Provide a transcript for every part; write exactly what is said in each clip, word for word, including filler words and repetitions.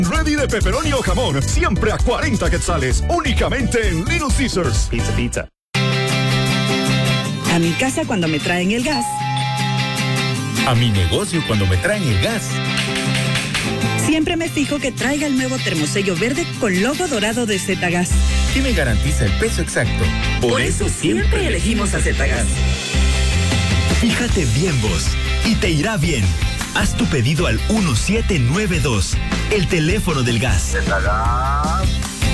Ready de pepperoni o jamón, siempre a cuarenta quetzales, únicamente en Little Caesars. Pizza, pizza. A mi casa cuando me traen el gas. A mi negocio cuando me traen el gas. Siempre me fijo que traiga el nuevo termosello verde con logo dorado de Zetagas. Que me garantiza el peso exacto. Por, Por eso, eso siempre, siempre elegimos a Zetagas. Fíjate bien vos, y te irá bien. Haz tu pedido al uno siete nueve dos, el teléfono del gas. Zetagas.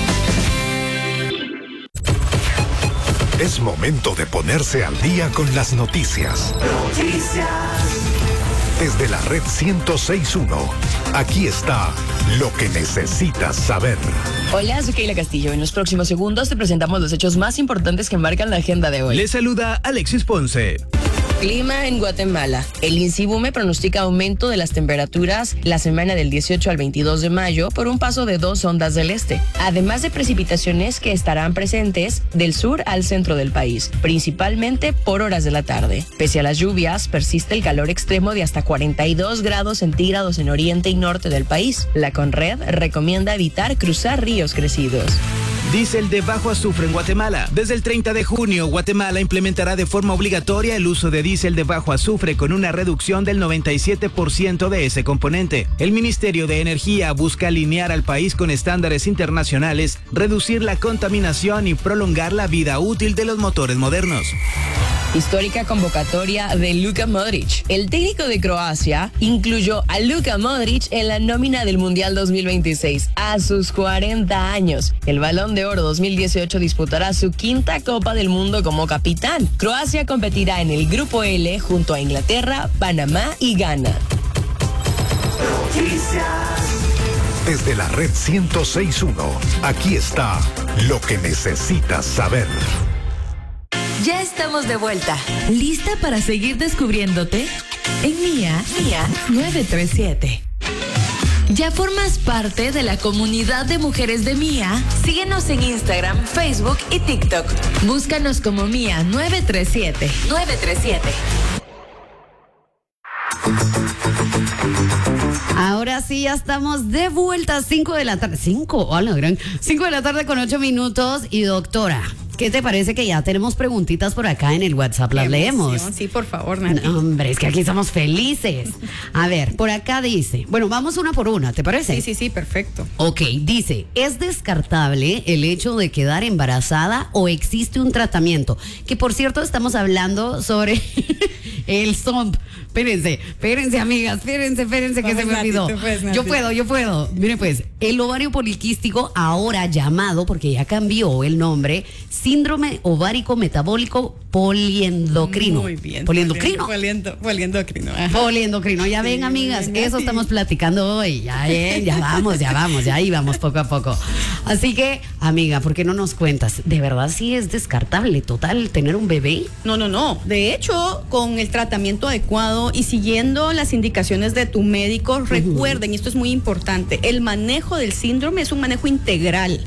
Es momento de ponerse al día con las noticias. Noticias. Desde la red ciento seis punto uno, aquí está lo que necesitas saber. Hola, soy Keila Castillo. En los próximos segundos te presentamos los hechos más importantes que marcan la agenda de hoy. Les saluda Alexis Ponce. Clima en Guatemala. El INSIBUME pronostica aumento de las temperaturas la semana del dieciocho al veintidós de mayo por un paso de dos ondas del este, además de precipitaciones que estarán presentes del sur al centro del país, principalmente por horas de la tarde. Pese a las lluvias, persiste el calor extremo de hasta cuarenta y dos grados centígrados en oriente y norte del país. La CONRED recomienda evitar cruzar ríos crecidos. Diésel de bajo azufre en Guatemala. Desde el treinta de junio, Guatemala implementará de forma obligatoria el uso de diésel de bajo azufre con una reducción del noventa y siete por ciento de ese componente. El Ministerio de Energía busca alinear al país con estándares internacionales, reducir la contaminación y prolongar la vida útil de los motores modernos. Histórica convocatoria de Luka Modric. El técnico de Croacia incluyó a Luka Modric en la nómina del Mundial dos mil veintiséis a sus cuarenta años. El Balón de Oro dos mil dieciocho disputará su quinta Copa del Mundo como capitán. Croacia competirá en el Grupo L junto a Inglaterra, Panamá y Ghana. Desde la red ciento seis punto uno, aquí está lo que necesitas saber. Ya estamos de vuelta. ¿Lista para seguir descubriéndote? En Mía, Mía nueve tres siete. ¿Ya formas parte de la comunidad de mujeres de Mía? Síguenos en Instagram, Facebook y TikTok. Búscanos como Mía nueve tres siete. nueve tres siete. Ahora sí, ya estamos de vuelta. cinco de la tarde. cinco, hola, gran. cinco de la tarde con ocho minutos. Y doctora, ¿qué te parece que ya tenemos preguntitas por acá en el WhatsApp? ¿Las leemos? Sí, por favor, Nati. No, hombre, es que aquí estamos felices. A ver, por acá dice, bueno, vamos una por una, ¿te parece? Sí, sí, sí, perfecto. Ok, dice, ¿es descartable el hecho de quedar embarazada o existe un tratamiento? Que por cierto, estamos hablando sobre el S O M P. Espérense, espérense, amigas, espérense, espérense, que se me olvidó. Yo puedo, yo puedo. Mire, pues, el ovario poliquístico, ahora llamado, porque ya cambió el nombre, síndrome ovárico metabólico poliendocrino. Muy bien. Poliendocrino. Poliendo, poliendocrino. Ajá. Poliendocrino. Ya ven, Sí, amigas, bien, eso sí. estamos platicando hoy. Ya ven, ya vamos, ya vamos, ya ahí vamos poco a poco. Así que, amiga, ¿por qué no nos cuentas? ¿De verdad sí es descartable total tener un bebé? No, no, no. De hecho, con el tratamiento adecuado y siguiendo las indicaciones de tu médico, recuerden, y esto es muy importante, el manejo del síndrome es un manejo integral.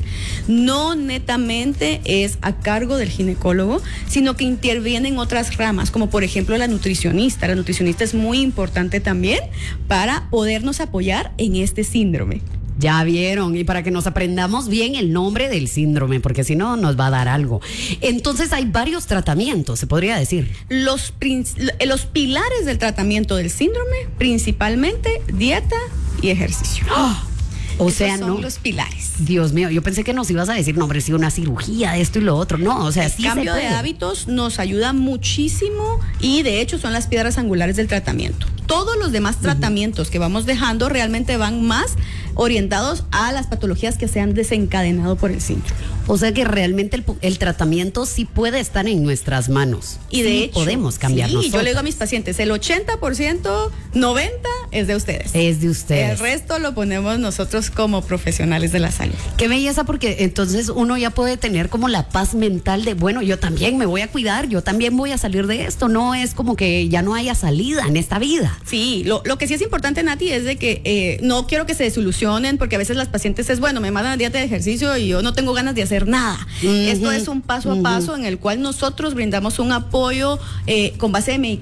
No netamente es a cargo del ginecólogo, sino que intervienen otras ramas, como por ejemplo la nutricionista. La nutricionista es muy importante también para podernos apoyar en este síndrome. Ya vieron, y para que nos aprendamos bien el nombre del síndrome, porque si no nos va a dar algo. Entonces hay varios tratamientos, se podría decir. Los, los pilares del tratamiento del síndrome, principalmente dieta y ejercicio. ¡Oh! O Esos sea, son no. los pilares. Dios mío, yo pensé que nos ibas a decir, no, hombre, sí, una cirugía, esto y lo otro. No, o sea, el sí cambio se de puede. hábitos nos ayuda muchísimo y de hecho son las piedras angulares del tratamiento. Todos los demás uh-huh. tratamientos que vamos dejando realmente van más orientados a las patologías que se han desencadenado por el síndrome. O sea que realmente el, el tratamiento sí puede estar en nuestras manos. Y de sí hecho, podemos cambiar sí, nosotros. yo le digo a mis pacientes, el ochenta por ciento, noventa por ciento es de ustedes. Es de ustedes. El resto lo ponemos nosotros como profesionales de la salud. Qué belleza, porque entonces uno ya puede tener como la paz mental de, bueno, yo también me voy a cuidar, yo también voy a salir de esto. No es como que ya no haya salida en esta vida. Sí, lo, lo que sí es importante, Nati, es de que eh, no quiero que se desilusionen, porque a veces las pacientes es, bueno, me mandan a dieta de ejercicio y yo no tengo ganas de hacer nada. Uh-huh. Esto es un paso a uh-huh. paso en el cual nosotros brindamos un apoyo eh, con base de medicamentos,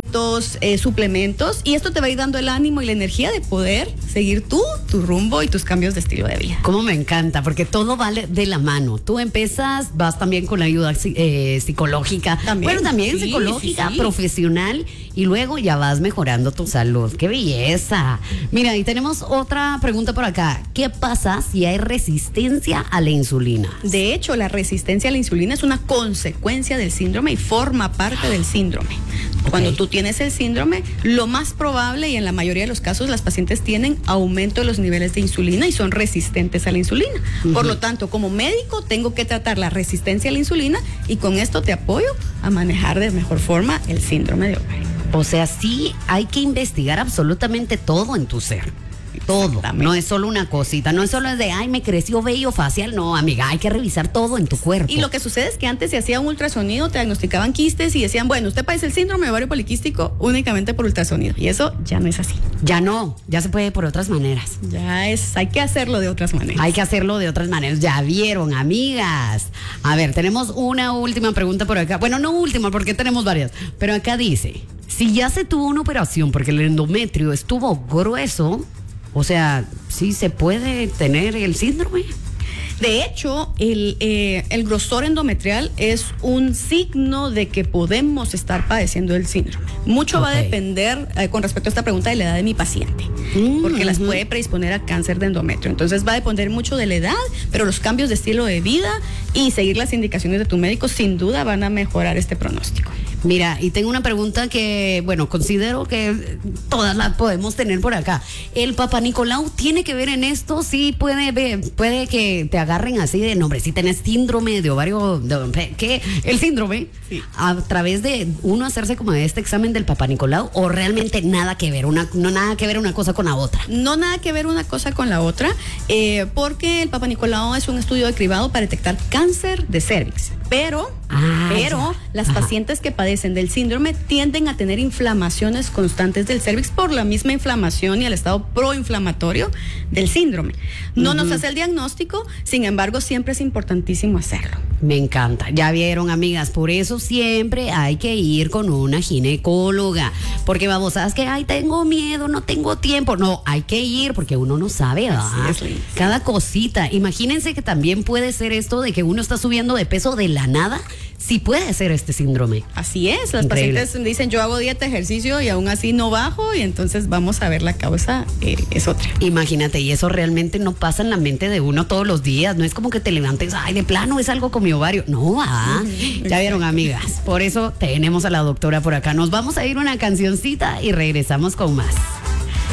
alimentos, eh, suplementos, y esto te va a ir dando el ánimo y la energía de poder seguir tú, tu rumbo y tus cambios de estilo de vida. Cómo me encanta, porque todo vale de la mano. Tú empiezas, vas también con la ayuda eh, psicológica, ¿También? bueno, también Sí, psicológica, sí, sí. profesional, y luego ya vas mejorando tu salud. ¡Qué belleza! Mira, y tenemos otra pregunta por acá. ¿Qué pasa si hay resistencia a la insulina? De hecho, la resistencia a la insulina es una consecuencia del síndrome y forma parte del síndrome. Cuando tú tienes el síndrome, lo más probable, y en la mayoría de los casos, las pacientes tienen aumento de los niveles de insulina y son resistentes a la insulina. Uh-huh. Por lo tanto, como médico, tengo que tratar la resistencia a la insulina y con esto te apoyo a manejar de mejor forma el síndrome de ovario. O sea, sí hay que investigar absolutamente todo en tu ser. Todo, no es solo una cosita, no es solo de, ay, me creció vello facial, no, amiga, hay que revisar todo en tu cuerpo. Y lo que sucede es que antes se hacía un ultrasonido, te diagnosticaban quistes y decían, bueno, usted padece el síndrome de ovario poliquístico únicamente por ultrasonido, y eso ya no es así. Ya no, ya se puede por otras maneras. Ya es, hay que hacerlo de otras maneras. Hay que hacerlo de otras maneras, ya vieron, amigas. A ver, tenemos una última pregunta por acá, bueno, no última porque tenemos varias, pero acá dice, si ya se tuvo una operación porque el endometrio estuvo grueso, o sea, ¿sí se puede tener el síndrome? De hecho, el, eh, el grosor endometrial es un signo de que podemos estar padeciendo el síndrome. Mucho okay. va a depender, eh, con respecto a esta pregunta, de la edad de mi paciente, mm, porque uh-huh. las puede predisponer a cáncer de endometrio. Entonces va a depender mucho de la edad, pero los cambios de estilo de vida y seguir las indicaciones de tu médico sin duda van a mejorar este pronóstico. Mira, y tengo una pregunta que, bueno, considero que todas las podemos tener por acá. ¿El Papá Nicolau tiene que ver en esto? Sí, puede ver, puede que te agarren así de nombre. Si tenés síndrome de ovario, de, ¿qué? El síndrome, sí. A través de uno hacerse como de este examen del Papá Nicolau, o realmente nada que ver, una, no nada que ver una cosa con la otra. No nada que ver una cosa con la otra, eh, porque el Papá Nicolau es un estudio de cribado para detectar cáncer de cervix. Pero, ah, pero las Ajá. pacientes que padecen del síndrome tienden a tener inflamaciones constantes del cervix por la misma inflamación y el estado proinflamatorio del síndrome. No uh-huh. nos hace el diagnóstico, sin embargo, siempre es importantísimo hacerlo. Me encanta. Ya vieron, amigas, por eso siempre hay que ir con una ginecóloga. Porque vamos, ¿sabes qué? Ay, tengo miedo, no tengo tiempo. No, hay que ir porque uno no sabe, ¿verdad? Así es, cada cosita. Imagínense que también puede ser esto de que uno está subiendo de peso de la nada. Sí puede ser este síndrome. Así es, las Increíble. pacientes dicen yo hago dieta, ejercicio y aún así no bajo, y entonces vamos a ver la causa, eh, es otra. Imagínate, y eso realmente no pasa en la mente de uno todos los días, no es como que te levantes, ay, de plano es algo con mi ovario, no, ah, uh-huh. Ya vieron, amigas, por eso tenemos a la doctora por acá. Nos vamos a ir una cancioncita y regresamos con más.